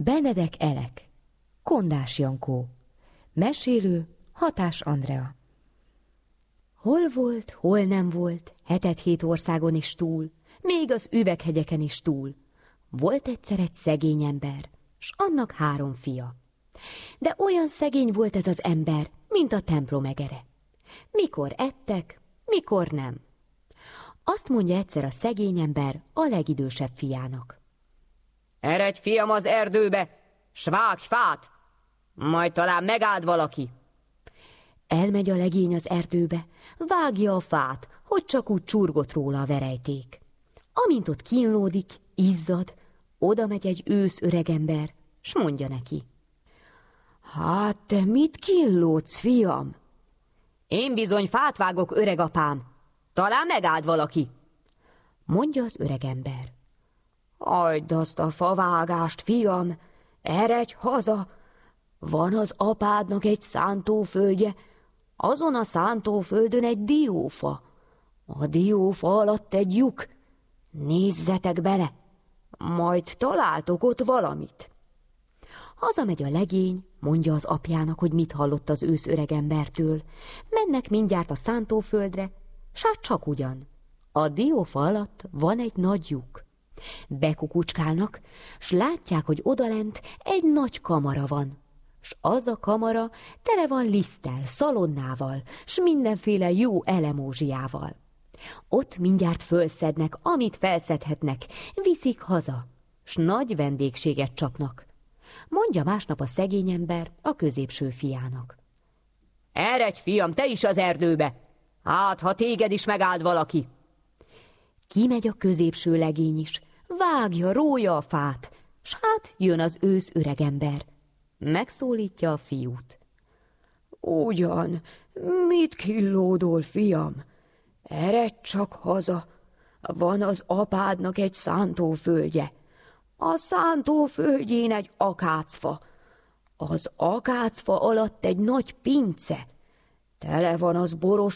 Benedek Elek, Kondás Jankó, mesélő Hatás Andrea. Hol volt, hol nem volt, 7 országon is túl, még az üveghegyeken is túl. Volt egyszer egy szegény ember, s annak 3 fia. De olyan szegény volt ez az ember, mint a templom egere. Mikor ettek, mikor nem. Azt mondja egyszer a szegény ember a legidősebb fiának: Eredj, fiam, az erdőbe, s vágj fát, majd talán megáld valaki. Elmegy a legény az erdőbe, vágja a fát, hogy csak úgy csurgott róla a verejték. Amint ott kínlódik, izzad, oda megy egy ősz öregember, s mondja neki: Hát te mit kínlódsz, fiam? Én bizony fát vágok, öregapám, talán megáld valaki. Mondja az öregember: Hagyd azt a favágást, fiam, eredj haza, van az apádnak egy szántóföldje, azon a szántóföldön egy diófa, a diófa alatt egy lyuk, nézzetek bele, majd találtok ott valamit. Hazamegy a legény, mondja az apjának, hogy mit hallott az ősz öregembertől. Mennek mindjárt a szántóföldre, s hát csak ugyan. A diófa alatt van egy nagy lyuk. Bekukucskálnak, s látják, hogy odalent egy nagy kamara van, s az a kamara tele van liszttel, szalonnával, s mindenféle jó elemózsiával. Ott mindjárt fölszednek, amit felszedhetnek, viszik haza, s nagy vendégséget csapnak. Mondja másnap a szegény ember a középső fiának: Eredj, fiam, te is az erdőbe, hát ha téged is megáld valaki. Kimegy a középső legény is, vágja, rója a fát, s hát jön az ősz öregember. Megszólítja a fiút: Ugyan, mit killódol, fiam? Eredj csak haza, van az apádnak egy szántóföldje, a szántóföldjén egy akácfa, az akácfa alatt egy nagy pince, tele van az boros